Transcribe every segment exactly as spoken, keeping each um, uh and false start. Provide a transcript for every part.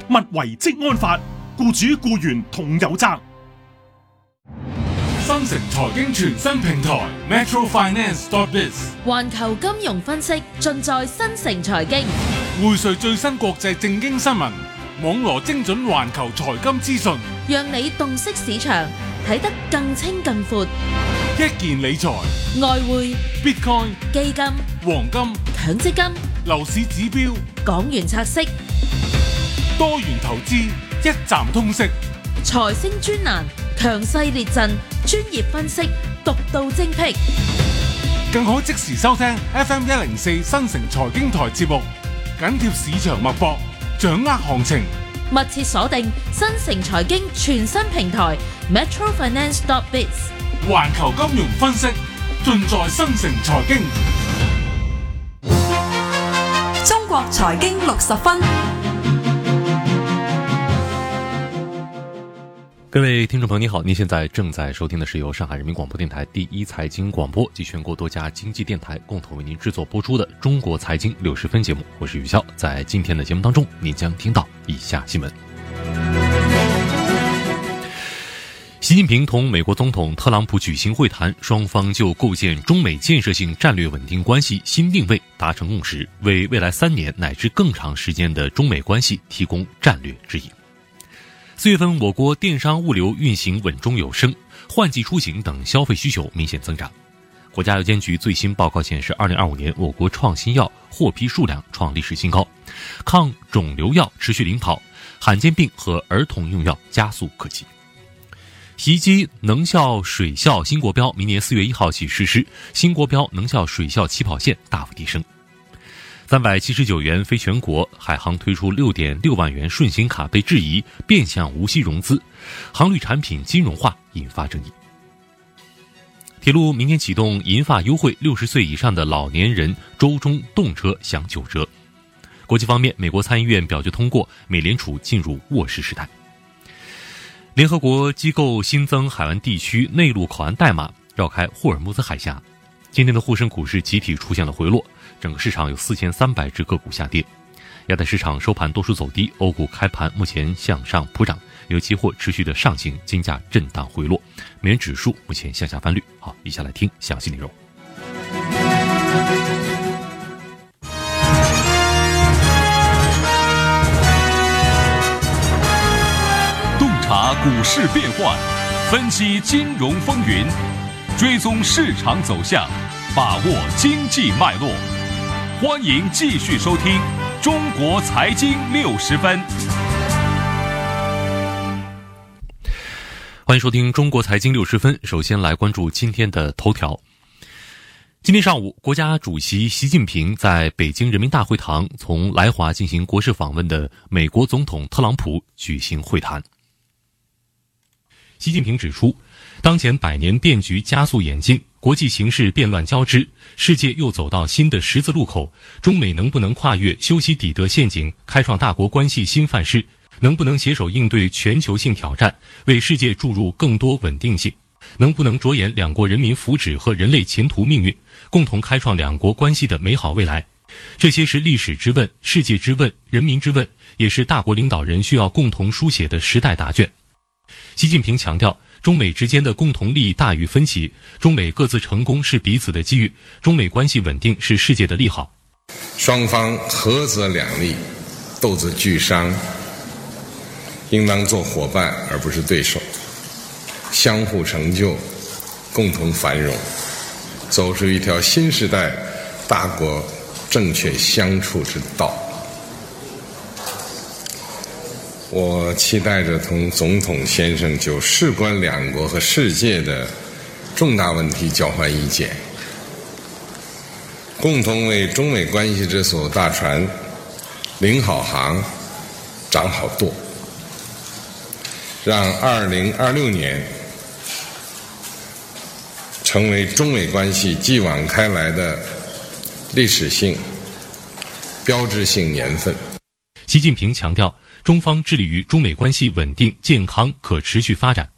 物為職安法，僱主僱員同有責。 新城財經全新平台 Metro Finance dot biz， 環球金融分析盡在新城財經， 匯萃最新國際政經新聞，網羅精準環球財金資訊， 讓你洞悉市場，睇得更清更闊。 一件理財、 外匯、 Bitcoin、 基金、 黃金、 強積金、 樓市指標、 港元拆息、 多元投資，一站通識。 財星專欄，強勢列陣，專業分析，獨到精闢， 更可即時收聽 F M 一零四新城財經台節目，緊貼市場脈搏，掌握行情。 密切鎖定新城財經全新平台 Metro Finance dot biz， 環球金融分析盡在新城財經。 中國財經六十分。 各位听众朋友，你好，您现在正在收听的是由上海人民广播电台第一财经广播及全国多家经济电台共同为您制作播出的中国财经六十分节目，我是宇潇。在今天的节目当中，您将听到以下新闻：习近平同美国总统特朗普举行会谈，双方就构建中美建设性战略稳定关系新定位达成共识，为未来三年乃至更长时间的中美关系提供战略指引。四月份，我国电商物流运行稳中有升，换季出行等消费需求明显增长。国家药监局最新报告显示，二零二五年我国创新药获批数量创历史新高，抗肿瘤药持续领跑，罕见病和儿童用药加速可及。洗衣机能效水效新国标明年四月一号起实施，新国标能效水效起跑线大幅提升。三百七十九元非全国，海航推出 六点六万元顺形卡被质疑变相无息融资，航旅产品金融化引发争议。铁路明年启动银发优惠，六十岁以上的老年人周中动车享九折。国际方面，美国参议院表决通过美联储进入卧室时代。联合国机构新增海湾地区内陆口岸代码，绕开霍尔木兹海峡。今天的沪深股市集体出现了回落，整个市场有四千三百只个股下跌。亚太市场收盘多数走低，欧股开盘目前向上普涨，由期货持续的上行，金价震荡回落，美元指数目前向下翻绿。好，以下来听详细内容。 洞察股市变幻，分析金融风云，追踪市场走向，把握经济脉络。欢迎继续收听中国财经六十分。 欢迎收听中国财经六十分。首先来关注今天的头条。今天上午，国家主席习近平在北京人民大会堂从来华进行国事访问的美国总统特朗普举行会谈。习近平指出，当前百年变局加速演进，国际形势变乱交织，世界又走到新的十字路口，中美能不能跨越修昔底德陷阱，开创大国关系新范式，能不能携手应对全球性挑战，为世界注入更多稳定性，能不能着眼两国人民福祉和人类前途命运，共同开创两国关系的美好未来。这些是历史之问、世界之问、人民之问，也是大国领导人需要共同书写的时代答卷。习近平强调，中美之间的共同利益大于分歧，中美各自成功是彼此的机遇，中美关系稳定是世界的利好。 双方合则两利，斗则俱伤，应当做伙伴而不是对手，相互成就，共同繁荣，走出一条新时代大国正确相处之道。我期待着同总统先生就事关两国和世界的重大问题交换意见，共同为中美关系这艘大船领好航、掌好舵，让二零二六年成为中美关系继往开来的历史性、标志性年份。 习近平强调，中方致力于中美关系稳定、健康、可持续发展。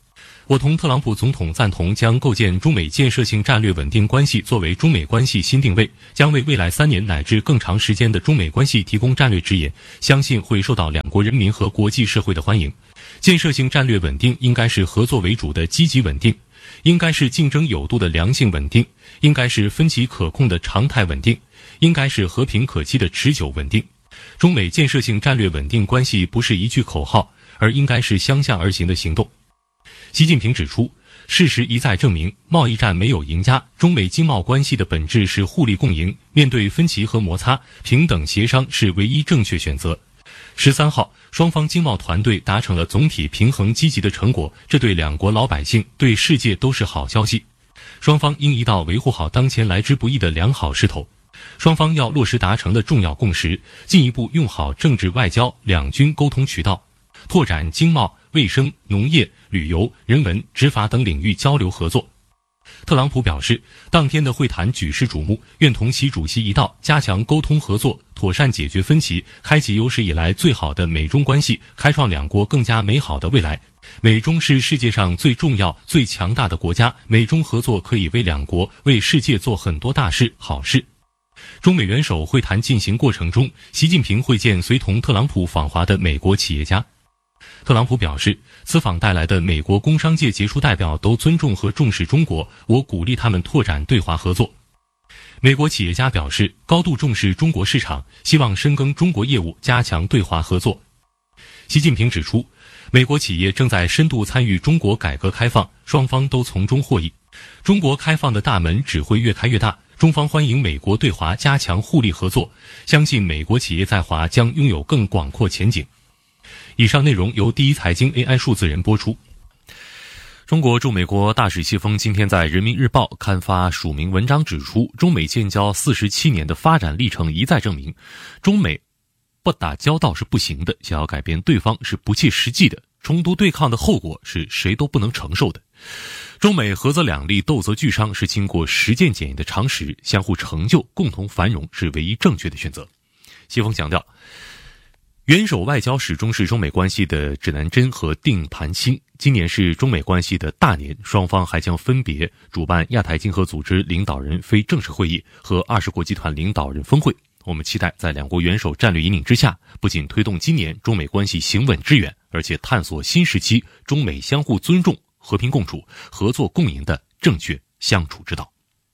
我同特朗普总统赞同将构建中美建设性战略稳定关系作为中美关系新定位，将为未来三年乃至更长时间的中美关系提供战略指引，相信会受到两国人民和国际社会的欢迎。建设性战略稳定应该是合作为主的积极稳定，应该是竞争有度的良性稳定，应该是分歧可控的常态稳定，应该是和平可期的持久稳定。中美建设性战略稳定关系不是一句口号，而应该是相向而行的行动。习近平指出，事实一再证明，贸易战没有赢家，中美经贸关系的本质是互利共赢，面对分歧和摩擦，平等协商是唯一正确选择。十三号，双方经贸团队达成了总体平衡积极的成果，这对两国老百姓、对世界都是好消息。双方应一道维护好当前来之不易的良好势头。双方要落实达成的重要共识，进一步用好政治外交两军沟通渠道，拓展经贸、卫生、农业、旅游、人文、执法等领域交流合作。特朗普表示，当天的会谈举世瞩目，愿同习主席一道加强沟通合作，妥善解决分歧，开启有史以来最好的美中关系，开创两国更加美好的未来。美中是世界上最重要、最强大的国家，美中合作可以为两国、为世界做很多大事、好事。中美元首会谈进行过程中，习近平会见随同特朗普访华的美国企业家。特朗普表示，此访带来的美国工商界杰出代表都尊重和重视中国，我鼓励他们拓展对华合作。美国企业家表示，高度重视中国市场，希望深耕中国业务，加强对华合作。习近平指出，美国企业正在深度参与中国改革开放，双方都从中获益。中国开放的大门只会越开越大，中方欢迎美国对华加强互利合作，相信美国企业在华将拥有更广阔前景。以上内容由第一财经 A I 数字人播出。中国驻美国大使谢锋今天在人民日报刊发署名文章指出，中美建交四十七年的发展历程一再证明，中美不打交道是不行的，想要改变对方是不切实际的，冲突对抗的后果是谁都不能承受的。中美合则两利，斗则俱伤是经过实践检验的常识，相互成就、共同繁荣是唯一正确的选择。谢锋强调，元首外交始终是中美关系的指南针和定盘星。今年是中美关系的大年，双方还将分别主办亚太经合组织领导人非正式会议和二十国集团领导人峰会。我们期待在两国元首战略引领之下，不仅推动今年中美关系行稳致远，而且探索新时期中美相互尊重、和平共处、合作共赢的正确相处之道。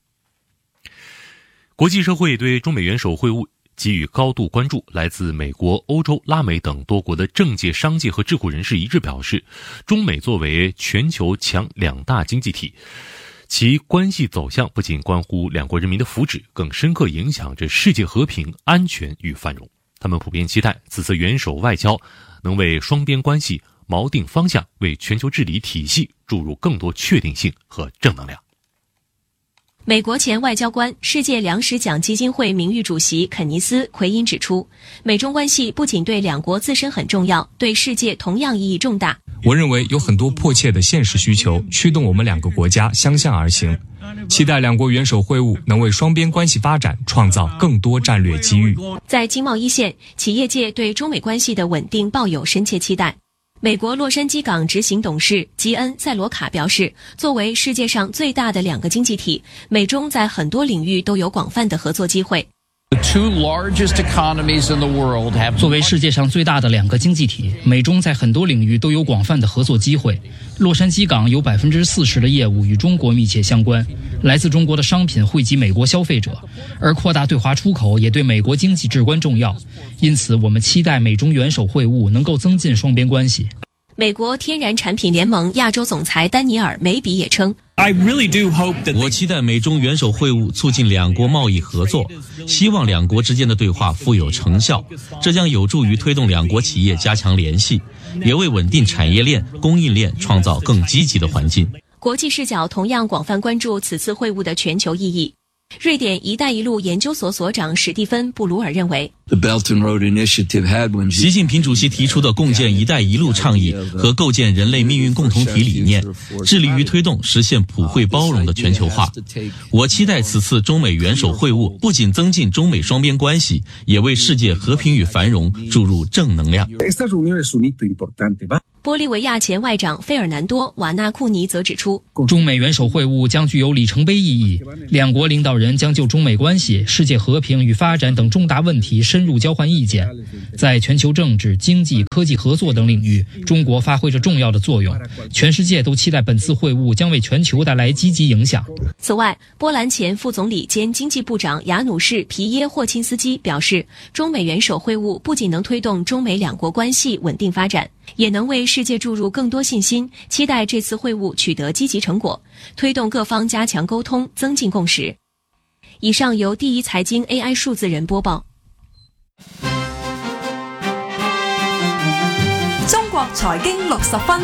国际社会对中美元首会晤给予高度关注，来自美国、欧洲、拉美等多国的政界、商界和智库人士一致表示，中美作为全球强两大经济体，其关系走向不仅关乎两国人民的福祉，更深刻影响着世界和平、安全与繁荣。他们普遍期待此次元首外交能为双边关系锚定方向，为全球治理体系注入更多确定性和正能量。 美国前外交官、世界粮食奖基金会名誉主席肯尼斯·奎因指出，美中关系不仅对两国自身很重要，对世界同样意义重大。 我认为有很多迫切的现实需求驱动我们两个国家相向而行，期待两国元首会晤能为双边关系发展创造更多战略机遇。 在经贸一线，企业界对中美关系的稳定抱有深切期待。美国洛杉矶港执行董事吉恩·塞罗卡表示，作为世界上最大的两个经济体，美中在很多领域都有广泛的合作机会。 作为世界上最大的两个经济体，美中在很多领域都有广泛的合作机会。洛杉矶港有百分之四十的业务与中国密切相关，来自中国的商品惠及美国消费者，而扩大对华出口也对美国经济至关重要。因此，我们期待美中元首会晤能够增进双边关系。 美国天然产品联盟亚洲总裁丹尼尔·梅比也称， 我期待美中元首会晤促进两国贸易合作，希望两国之间的对话富有成效，这将有助于推动两国企业加强联系，也为稳定产业链、供应链创造更积极的环境。 国际视角同样广泛关注此次会晤的全球意义。瑞典“一带一路”研究所所长史蒂芬·布鲁尔认为， 习近平主席提出的共建“一带一路”倡议和构建人类命运共同体理念，致力于推动实现普惠包容的全球化。我期待此次中美元首会晤不仅增进中美双边关系，也为世界和平与繁荣注入正能量。 布玻利维亚前外长费尔南多·瓦纳库尼则指出， 中美元首会晤将具有里程碑意义，两国领导人将就中美关系、世界和平与发展等重大问题深入交换意见。在全球政治、经济、科技合作等领域，中国发挥着重要的作用。全世界都期待本次会晤将为全球带来积极影响。 此外，波兰前副总理兼经济部长雅努士·皮耶霍钦斯基表示，中美元首会晤不仅能推动中美两国关系稳定发展，也能为世界注入更多信心，期待这次会晤取得积极成果，推动各方加强沟通，增进共识。以上由第一财经 A I 数字人播报。 中國財經六十分。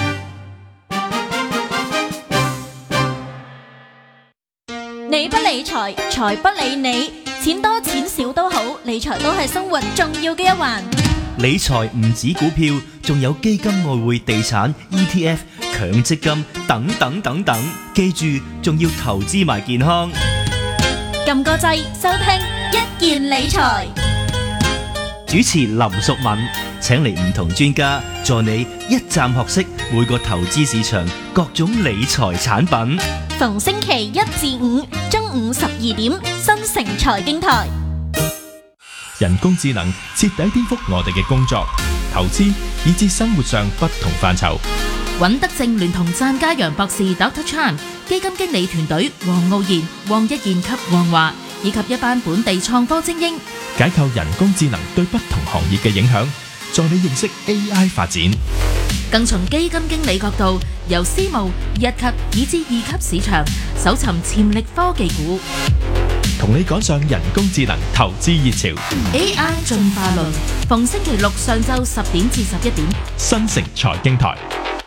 你不理財，財不理你，錢多錢少都好，理財都係生活重要嘅一環。 理財唔止股票，仲有基金、外匯、地產、E T F、強積金等等等等。記住，仲要投資埋健康。 撳個掣，收聽一件理財。 主持林淑敏請嚟唔同專家助你一站學識每個投資市場各種理財產品。 逢星期一至五中午十二點，新城財經台。 人工智能徹底顛覆我哋嘅工作、投資以至生活上不同範疇。 尹德正聯同贊家陽博士 Doctor Chan 基金經理團隊黃傲然、黃一賢及黃華，以及一班本地創科精英， 解構人工智能對不同行業嘅影響，助你認識 A I 發展。 更從基金經理角度，由私募、一級以至二級市場搜尋潛力科技股， 同你趕上人工智能投資熱潮。 A I 進化論，逢星期六上晝十點至十一點， 新城財經台。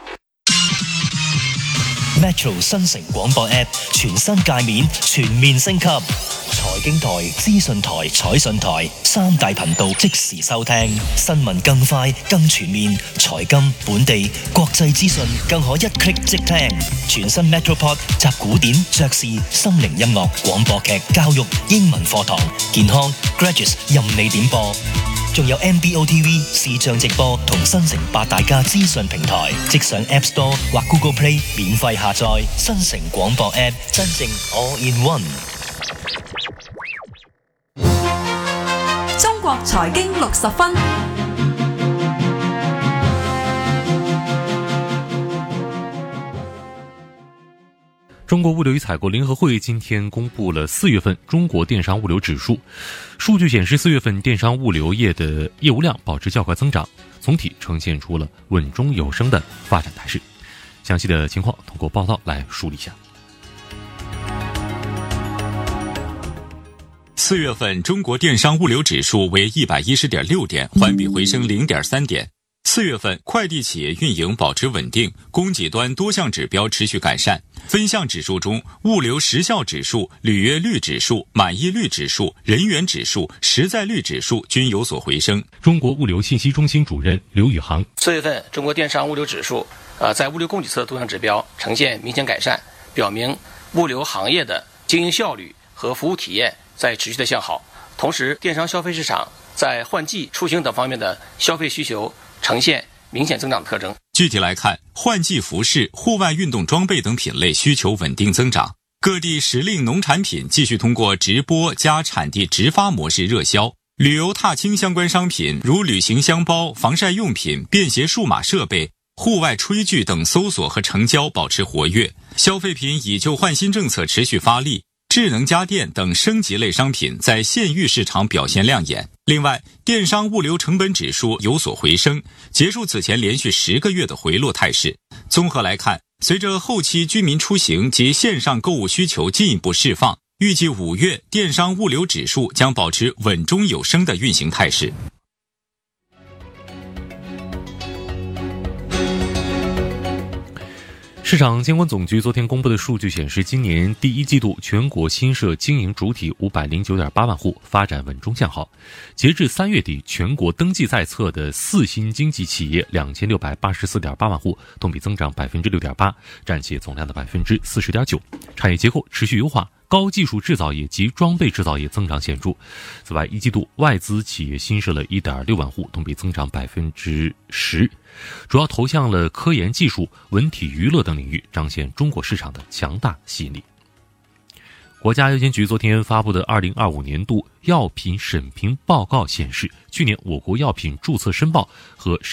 Metro 新城廣播 App 全新界面全面升級，財經台、資訊台、彩訊台三大頻道即時收聽，新聞更快更全面，財金、本地、國際資訊更可一 click 即聽。全新 Metropod 集古典、爵士、心靈音樂、廣播劇、教育、英文課堂、健康、Graduates 任你點播。仲有 M B O T V 視像直播同新城八大家資訊平台，即上 App Store 或 Google Play 免費下載新城廣播 App， 真正 All in One。 中國財經六十分。 中国物流与采购联合会今天公布了四月份中国电商物流指数，数据显示四月份电商物流业的业务量保持较快增长，总体呈现出了稳中有升的发展态势。详细的情况通过报道来梳理一下。 四月份中国电商物流指数为 一百一十点六点，环比回升 零点三点。四月份快递企业运营保持稳定，供给端多项指标持续改善。分项指数中，物流时效指数、履约率指数、满意率指数、人员指数、实在率指数均有所回升。 中国物流信息中心主任刘宇航： 四月份中国电商物流指数，呃，在物流供给侧多项指标呈现明显改善，表明物流行业的经营效率和服务体验在持续的向好。同时，电商消费市场在换季、出行等方面的消费需求呈现明显增长的特征。 具体来看，换季服饰、户外运动装备等品类需求稳定增长，各地时令农产品继续通过直播加产地直发模式热销，旅游踏青相关商品如旅行箱包、防晒用品、便携数码设备、户外炊具等搜索和成交保持活跃，消费品以旧换新政策持续发力，智能家电等升级类商品在县域市场表现亮眼。另外，电商物流成本指数有所回升，结束此前连续十个月的回落态势。综合来看，随着后期居民出行及线上购物需求进一步释放，预计五月电商物流指数将保持稳中有升的运行态势。 市场监管总局昨天公布的数据显示，今年第一季度全国新设经营主体五百零九点八万户，发展稳中向好。截至三月底，全国登记在册的四新经济企业两千六百八十四点八万户，同比增长百分之六点八，占企业总量的百分之四十点九。产业结构持续优化， 高技术制造业及装备制造业增长显著。此外，一季度外资企业新设了 一点六万户，同比增长百分之十，主要投向了科研技术、文体娱乐等领域，彰显中国市场的强大吸引力。国家药监局昨天发布的二零二五年度药品审评报告显示，去年我国药品注册申报和